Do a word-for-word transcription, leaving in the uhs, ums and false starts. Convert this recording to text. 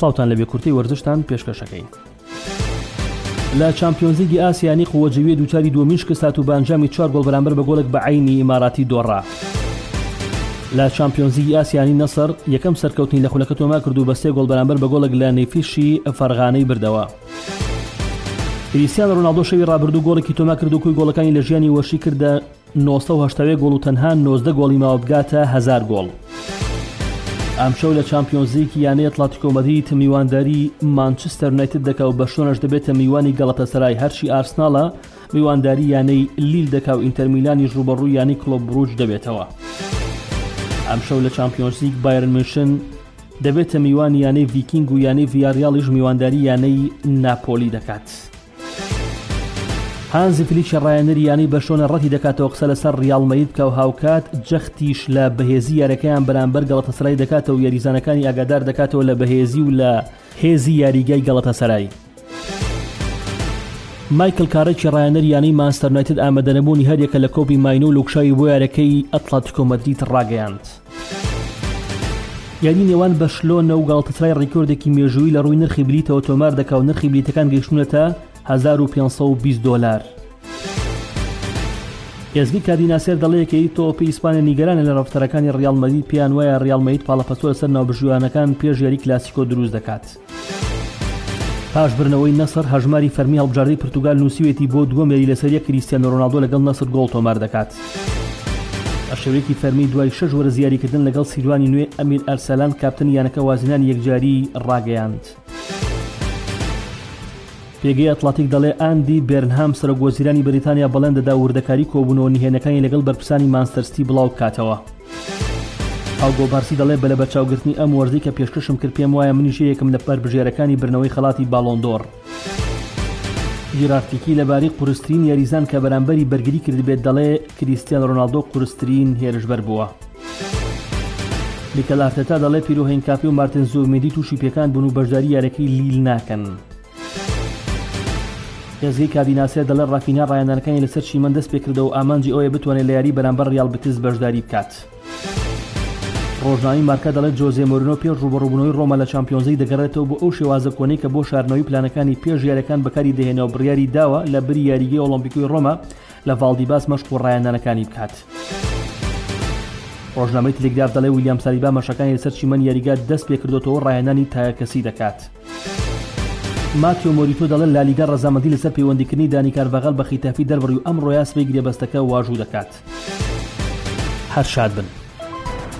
سلااوان لە بێکورتی وەرزشتان پێشکەشەکەین. لە چامپیۆنز لیگی ئاسیانی قووەجەویە دووچاری دووەمین شکست و بانجامی چوار گۆڵ بەرامبەر بە گۆڵێک بە عینی ئیماراتی دۆڕا. لە چامپیۆنز لیگی ئاسیانی نەسەر یەکەم سەرکەوتنی لە خولەکە تۆما کرد و بە سێ گۆڵ بەرامبەر بە گۆڵێک لە نەیفیشی فەرغانەی بردەوە. کریستیانۆ رۆناڵدۆ شەوی ڕابردوو گۆڵێکی تۆما کرد و کوی گۆڵەکانی لە ژیانی وەشی کردە نۆسە و هەشتا گۆڵ و تەنها نۆزدە گۆڵی ماوە بگاتە هەزار گۆڵ. ئەمشەو لە چامپیۆنز لیگی یانەی ئەتلەتیکۆ مەدرید میوانداری مانچستەر یونایتد دەکا و بە شتۆنەش دەبێتە میوانی گەڵەتەسەرای، هەرچی ئارسناڵە میوانداری یانەی لیل دەکا و ئینتەر میلانی ڕوبەڕووی یانی کلۆب بروج دەبێتەوە. ئەمشەو لە چامپیۆنز لیگ بایرن میونشن دەبێتە میوانی یانەی ڤیکینگ و یانەی ڤیاریاڵیش میوانداری یانەی ناپۆلی دەکات. هانزی فلیک ڕایەنەری یانی بە شۆنە ڕەتی دەکاتەوە قسە لەسەر ریاڵ مەدرید بکە و هاوکات جەختیش لە بەهێزی یاریەکەیان بەرامبەر گەڵەتەسەرای دەکاتەوە و یاریزانەکانی ئاگادار دەکاتەوە لە بەهێزی و لە هێزی یاریگای گەڵەتەسەرای. مایکل کارێکی ڕایەنەری یانی مانچستەر یونایتد ئامادەنەبوونی هەریەکە لە کۆپی ماینۆ و لوکشاوی بۆ یاریەکەی ئەتلەتیکۆ مەدرید ڕاگەیاند. یاری نێوان بەشلۆنە و گەڵەتەسەرای ڕیکۆردێکی مێژووی لە ڕووی نرخی بلیتەوە تۆمار دەکا و نرخی بلیتەکان گەیشتونەتە هەزار و پێنج سەد و بیست دۆلار. ئێزگی کاردیناسێر دەڵێیەکەی تۆپی ئیسپانیا نیگەرانە لە ڕەفتەرەکانی ڕیاڵ مەدرید، پێیان وایە ڕیاڵ مەدرید پاڵەپەستۆ لەسەر ناوبژوویانەکان پێش یاری کلاسیکۆ دروست دەکات. پاش برنەوەی نەسر هەژماری فەرمی هەڵبژاردەی پرتوگال نووسیوێتی بۆ دووەم یاری لەسەریە کریستیانۆ رۆناڵدۆ لەگەڵ نەسر گۆڵ تۆمار دەکات. ئەشەوێکی فەرمی دوای شەش وەرە زیاریکردن لەگەڵ سیروانی نوێ ئەمیر ئەرسەلان کاپتنی یانەکە وازینانی یەکجاری ڕاگەیاند. پێگەی ئەتلەتیک دەڵێ ئاندی بێرنهام سەرۆکوەزیرانی بەریتانیا بەڵێن دەدا وردەکاری کۆبوونەوە نهێنەکانی لەگەڵ بەرپرسانی مانچستەر سیتی بڵاو بکاتەوە. هاوگۆ بارسی دەڵێ بە لە بەرچاوگرتنی ئەم وەرزەی کە پێشکەشم کرد پێم وایە منیش یەکم لە پەربژێرەکانی برنەوەی خەڵاتی باڵۆندۆر. ژیرارتیکی لەبارەی قورسترین یاریزان کە بەرامبەری بەرگری کردبێت دەڵێ کریستیانۆ رۆناڵدۆ قورسترین هێرشبەر بووە. میکەل ئارتێتا دەڵێ پیرۆهێن کاپی و مارتین زوبمێندی تووشی پێکان بوون و بەشداری یاریەکەی لیل ناکەن. ئێزگەی کاردیناسێر دەڵێ ڕافینیا ڕایەنەرەکانی لەسەر چیمەن دەست پێکردەوە و ئامانجی ئەوەیە بتوانێت لە یاری بەرامبەر ریاڵ بتیس بەشداری بکات. ڕۆژنامەی مارکا دەڵێت جۆزێ مۆرینۆ پێش ڕوبەڕووبوونەوەی ڕۆما لە چامپیۆنز لیگ دەگەڕێتەوە بۆ ئەو شێوازە کۆنەی کە بۆ شاردنەوەی پلانەکانی پێش یاریەکان بەکاری دەهێنەوە و بڕیاری داوە لە بری یاریگەی ئۆلۆمپیکۆی ڕۆما لە ڤالدیباس مەشق و ڕایەنەرەکانی بکات. ڕۆژنامەی تلگراف دەڵێ ویلیام سالیبا مەشقەکانی لەسەر چیمەن یاریگا دەست پێکردوەوە ڕایەنانی تایەکەسی دەکات. ماتیۆ مۆریتۆ دەڵێت لالیگا ڕەزامەندی لەسەر پەیوەندیکردنی دانی کارڤاغال بە خیتافی دەربڕی و ئەمڕۆ یاسبەی گرێبەستەکە واژوو دەکات. هەر شاد بن.